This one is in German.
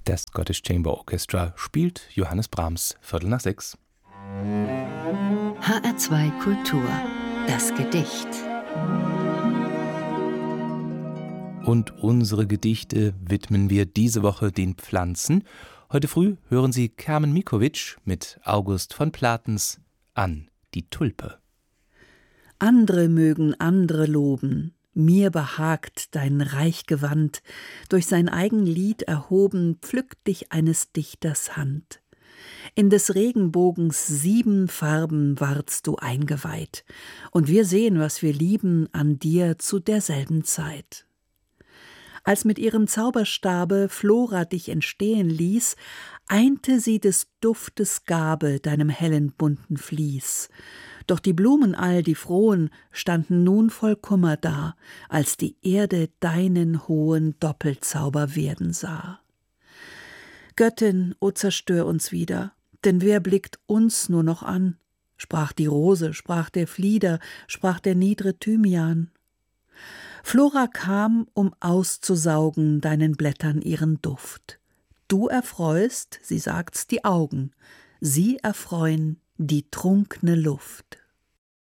Das Scottish Chamber Orchestra spielt Johannes Brahms, 5:45. HR2 Kultur, das Gedicht. Und unsere Gedichte widmen wir diese Woche den Pflanzen. Heute früh hören Sie Carmen Mikovic mit August von Platens an die Tulpe. Andere mögen andere loben, mir behagt dein Reichgewand, durch sein eigen Lied erhoben, pflückt dich eines Dichters Hand. In des Regenbogens 7 Farben wardst du eingeweiht, und wir sehen, was wir lieben, an dir zu derselben Zeit. Als mit ihrem Zauberstabe Flora dich entstehen ließ, einte sie des Duftes Gabe deinem hellen bunten Vlies. Doch die Blumen all, die frohen, standen nun voll Kummer da, als die Erde deinen hohen Doppelzauber werden sah. Göttin, o zerstör uns wieder, denn wer blickt uns nur noch an? Sprach die Rose, sprach der Flieder, sprach der niedre Thymian. Flora kam, um auszusaugen deinen Blättern ihren Duft. Du erfreust, sie sagt's, die Augen, sie erfreuen die trunkne Luft.